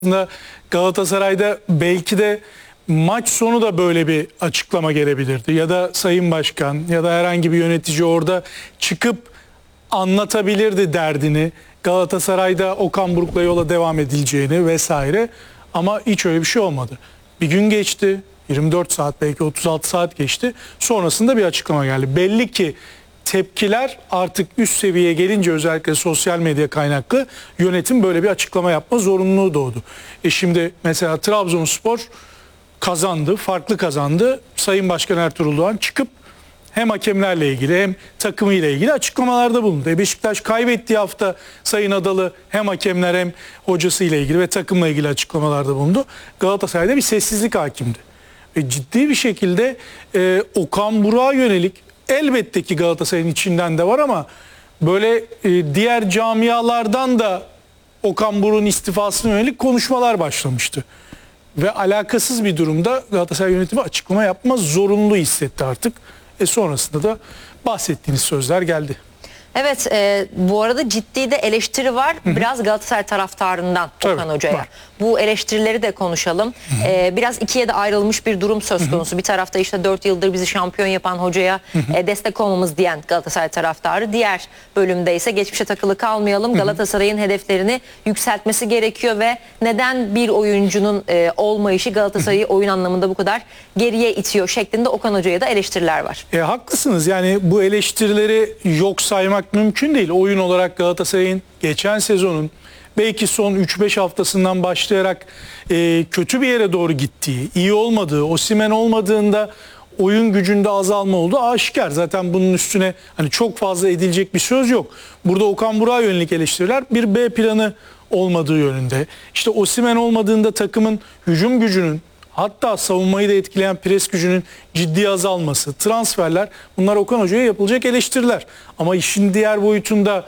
Aslında Galatasaray'da belki de maç sonu da böyle bir açıklama gelebilirdi. Ya da Sayın Başkan ya da herhangi bir yönetici orada çıkıp anlatabilirdi derdini. Galatasaray'da Okan Buruk'la yola devam edileceğini vesaire. Ama hiç öyle bir şey olmadı. Bir gün geçti. 24 saat belki 36 saat geçti. Sonrasında bir açıklama geldi. Belli ki tepkiler artık üst seviyeye gelince özellikle sosyal medya kaynaklı yönetim böyle bir açıklama yapma zorunluluğu doğdu. Şimdi mesela Trabzonspor kazandı, farklı kazandı. Sayın Başkan Ertuğrul Doğan çıkıp hem hakemlerle ilgili hem takımıyla ilgili açıklamalarda bulundu. Beşiktaş kaybettiği hafta Sayın Adalı hem hakemler hem hocasıyla ilgili ve takımla ilgili açıklamalarda bulundu. Galatasaray'da bir sessizlik hakimdi. Ciddi bir şekilde Okan Buruk'a yönelik elbette ki Galatasaray'ın içinden de var ama böyle diğer camialardan da Okan Buruk'un istifasına yönelik konuşmalar başlamıştı. Ve alakasız bir durumda Galatasaray yönetimi açıklama yapma zorunlu hissetti artık. Sonrasında da bahsettiğiniz sözler geldi. Evet, bu arada ciddi de eleştiri var. Biraz Galatasaray taraftarından Okan Hoca'ya. Var. Bu eleştirileri de konuşalım. Biraz ikiye de ayrılmış bir durum söz konusu. Bir tarafta işte 4 yıldır bizi şampiyon yapan hocaya destek olmamız diyen Galatasaray taraftarı. Diğer bölümde ise geçmişe takılı kalmayalım. Galatasaray'ın hedeflerini yükseltmesi gerekiyor ve neden bir oyuncunun olmayışı Galatasaray'ı oyun anlamında bu kadar geriye itiyor şeklinde Okan Hoca'ya da eleştiriler var. Haklısınız. Yani bu eleştirileri yok saymak mümkün değil. Oyun olarak Galatasaray'ın geçen sezonun belki son 3-5 haftasından başlayarak kötü bir yere doğru gittiği, iyi olmadığı, Osimhen olmadığında oyun gücünde azalma oldu aşikar. Zaten bunun üstüne hani çok fazla edilecek bir söz yok. Burada Okan Buruk'a yönelik eleştiriler bir B planı olmadığı yönünde. İşte Osimhen olmadığında takımın hücum gücünün, hatta savunmayı da etkileyen pres gücünün ciddi azalması, transferler, bunlar Okan Hoca'ya yapılacak eleştiriler. Ama işin diğer boyutunda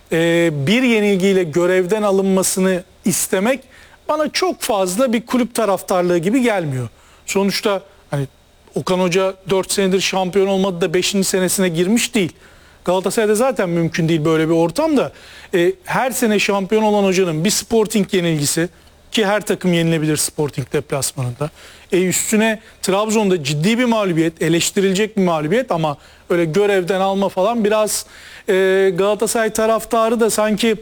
bir yenilgiyle görevden alınmasını istemek bana çok fazla bir kulüp taraftarlığı gibi gelmiyor. Sonuçta hani Okan Hoca 4 senedir şampiyon olmadı da 5. senesine girmiş değil. Galatasaray'da zaten mümkün değil böyle bir ortamda. Her sene şampiyon olan hocanın bir Sporting yenilgisi, ki her takım yenilebilir Sporting deplasmanında. Üstüne Trabzon'da ciddi bir mağlubiyet, eleştirilecek bir mağlubiyet ama öyle görevden alma falan biraz Galatasaray taraftarı da sanki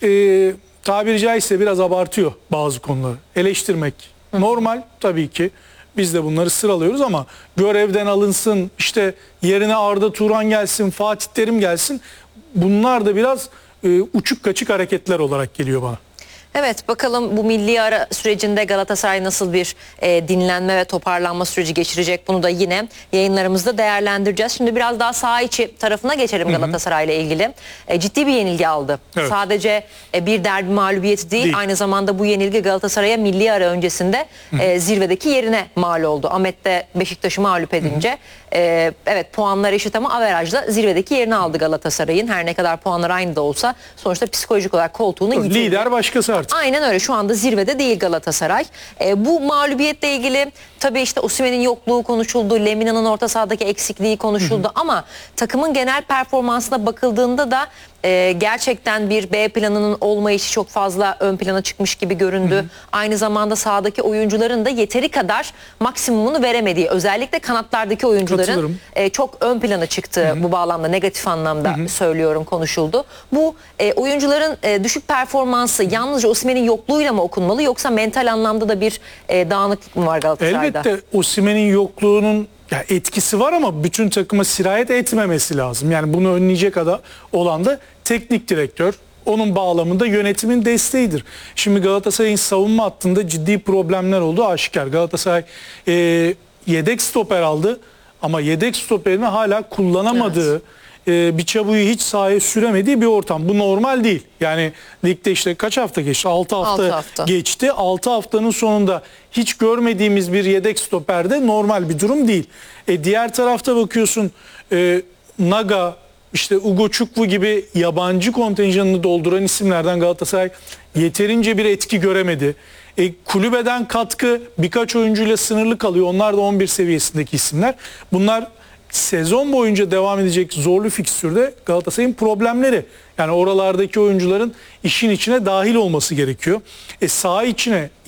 tabiri caizse biraz abartıyor bazı konuları. Eleştirmek normal tabii ki. Biz de bunları sıralıyoruz ama görevden alınsın, işte yerine Arda Turan gelsin, Fatih Terim gelsin. Bunlar da biraz uçuk kaçık hareketler olarak geliyor bana. Evet, bakalım bu milli ara sürecinde Galatasaray nasıl bir dinlenme ve toparlanma süreci geçirecek, bunu da yine yayınlarımızda değerlendireceğiz. Şimdi biraz daha saha içi tarafına geçelim Galatasaray ile ilgili. Ciddi bir yenilgi aldı. Evet. Sadece bir derbi mağlubiyeti değil, aynı zamanda bu yenilgi Galatasaray'a milli ara öncesinde zirvedeki yerine mal oldu. Ahmet'te Beşiktaş'ı mağlup edince evet, puanlar eşit ama averajda zirvedeki yerini aldı Galatasaray'ın. Her ne kadar puanlar aynı da olsa sonuçta psikolojik olarak koltuğunu yitirdi. Lider başkası artık. Aynen öyle, şu anda zirvede değil Galatasaray. Bu mağlubiyetle ilgili tabii işte Osimhen'in yokluğu konuşuldu, Lemina'nın orta sahadaki eksikliği konuşuldu ama takımın genel performansına bakıldığında da gerçekten bir B planının olmayışı çok fazla ön plana çıkmış gibi göründü. Aynı zamanda sahadaki oyuncuların da yeteri kadar maksimumunu veremediği, özellikle kanatlardaki oyuncuların çok ön plana çıktığı, bu bağlamda negatif anlamda söylüyorum, konuşuldu. Bu oyuncuların düşük performansı yalnızca Osimhen'in yokluğuyla mı okunmalı, yoksa mental anlamda da bir dağınıklık mı var Galatasaray'da? Elbette Osimhen'in yokluğunun etkisi var ama bütün takıma sirayet etmemesi lazım. Yani bunu önleyecek olan da teknik direktör. Onun bağlamında yönetimin desteğidir. Şimdi Galatasaray'ın savunma hattında ciddi problemler olduğu aşikar. Galatasaray yedek stoper aldı ama yedek stoperini hala kullanamadığı, bir Çabu'yu hiç sahaya süremediği bir ortam. Bu normal değil. Yani ligde işte kaç hafta geçti? 6 hafta geçti. 6 haftanın sonunda hiç görmediğimiz bir yedek stoperde normal bir durum değil. Diğer tarafta bakıyorsun Naga, işte Ugochukwu gibi yabancı kontenjanını dolduran isimlerden Galatasaray yeterince bir etki göremedi. Kulübeden katkı birkaç oyuncuyla sınırlı kalıyor. Onlar da 11 seviyesindeki isimler. Bunlar sezon boyunca devam edecek zorlu fikstürde Galatasaray'ın problemleri. Yani oralardaki oyuncuların işin içine dahil olması gerekiyor. Saha içine